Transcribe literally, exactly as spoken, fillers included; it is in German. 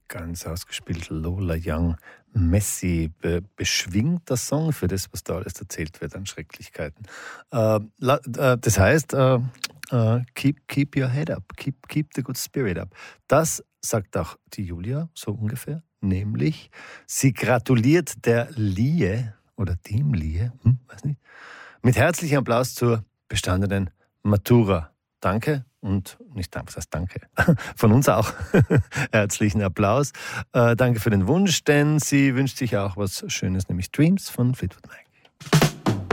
ganz ausgespielt. Lola Young, Messi, be- beschwingter Song für das, was da alles erzählt wird an Schrecklichkeiten. Äh, la, äh, das heißt, äh, äh, keep, keep your head up, keep, keep the good spirit up. Das sagt auch die Julia, so ungefähr. Nämlich, sie gratuliert der Lie oder dem Lie, hm, weiß nicht, mit herzlichem Applaus zur bestandenen Matura. Danke und nicht danke, was heißt danke. Von uns auch herzlichen Applaus. Äh, danke für den Wunsch, denn sie wünscht sich auch was Schönes, nämlich Dreams von Fleetwood Mac.